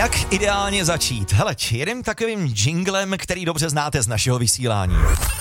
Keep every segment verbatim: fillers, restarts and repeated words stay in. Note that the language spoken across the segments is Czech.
Jak ideálně začít? Hele, jedním takovým jinglem, který dobře znáte z našeho vysílání.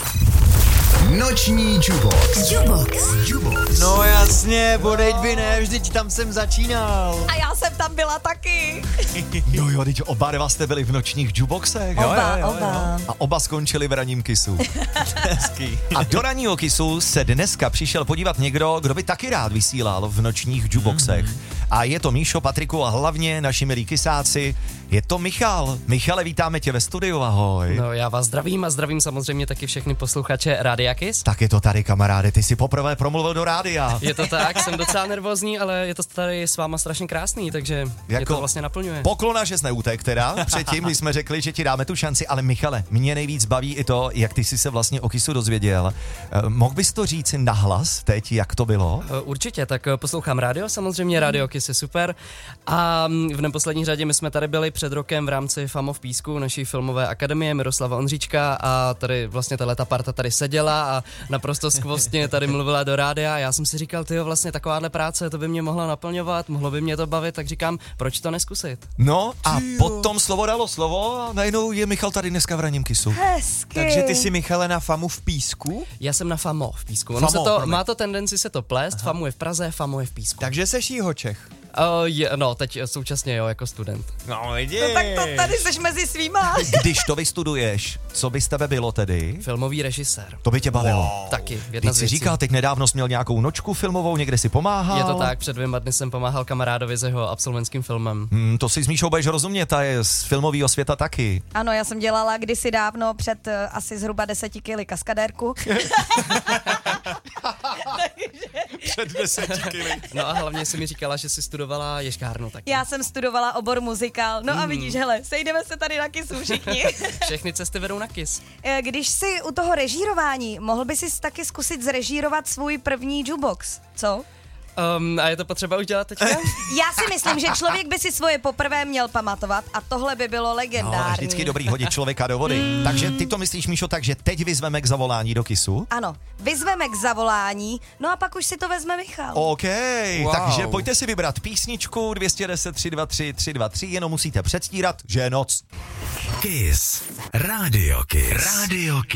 Noční Jubox. Jubox. Jubox. No jasně, bodejť by ne, vždyť tam jsem začínal. A já jsem tam byla taky. No jo, teď oba dva jste byli v nočních juboxech. Oba, jo, jo, jo, oba. A oba skončili v ranním kisu. Hezký. A do ranního kisu se dneska přišel podívat někdo, kdo by taky rád vysílal v nočních juboxech. Mm. A je to Míšo, Patriku a hlavně naši milí kysáci, je to Michal. Michale, vítáme tě ve studiu, ahoj. No, já vás zdravím a zdravím samozřejmě taky všechny posluchače Rádia Kiss. Tak je to tady, kamaráde, ty jsi poprvé promluvil do rádia. Je to tak, jsem docela nervózní, ale je to tady s váma strašně krásný, takže jako je to vlastně naplňuje. Poklona, že jsi neutek teda, předtím, když jsme řekli, že ti dáme tu šanci, ale Michale, mě nejvíc baví i to, jak ty jsi se vlastně o Kissu dozvěděl. Eh, mohl bys to říct nahlas teď, jak to bylo? Určitě, tak poslouchám rádio, samozřejmě Rádio Kiss je super a v neposlední řadě my jsme tady byli před rokem v rámci Famo v písku, naší filmové akademie Miroslava Ondříčka a tady vlastně tato parta tady seděla a naprosto skvostně tady mluvila do rádia a já jsem si říkal, tyjo, vlastně takováhle práce, to by mě mohlo naplňovat, mohlo by mě to bavit, tak říkám, proč to neskusit? No a potom slovo dalo slovo a najednou je Michal tady dneska v ranním Kisu. Hezky. Takže ty jsi, Michale, na Famu v písku? Já jsem na Famo v písku. Ono Famo, se to, promiň. má to tendenci se to plést, Aha. Famo je v Praze, Famo je v písku. Takže seš Jihočech. Uh, je, no, teď současně jo, jako student. No, vidíš. No tak to tady seš mezi svýma. Když to vystuduješ, co by z tebe bylo tedy? Filmový režisér. To by tě bavilo. Wow. Taky, jedna Teď z jsi věcí. říkal, teď nedávno jsi měl nějakou nočku filmovou, někde si pomáhal. Je to tak, před dvěma dny jsem pomáhal kamarádovi s jeho absolventským filmem. Hmm, to si s Míšou budeš rozumět, ta je z filmového světa taky. Ano, já jsem dělala kdysi dávno před uh, asi zhruba deseti kily kaskadérku. Před deseti kily. No a hlavně si mi říkala, že jsi studovala ješkárnu taky. Já jsem studovala obor muzikál. No a vidíš, hele, sejdeme se tady na Kissu všichni. Všechny cesty vedou na Kiss. Eh, Když jsi u toho režírování, mohl by si taky zkusit zrežírovat svůj první jukebox, co? Um, a je to potřeba udělat teďka? Já si myslím, že člověk by si svoje poprvé měl pamatovat a tohle by bylo No, legendární. vždycky dobrý hodit člověka do vody. Mm. Takže ty to myslíš, Míšo, tak, že teď vyzveme k zavolání do Kissu? Ano, vyzveme k zavolání, no a pak už si to vezme Michal. OK, Wow. takže pojďte si vybrat písničku dvě jedna deset tři dva tři tři dva tři, jenom musíte předstírat, že je noc. Kiss. Radio Kiss. Radio Kiss.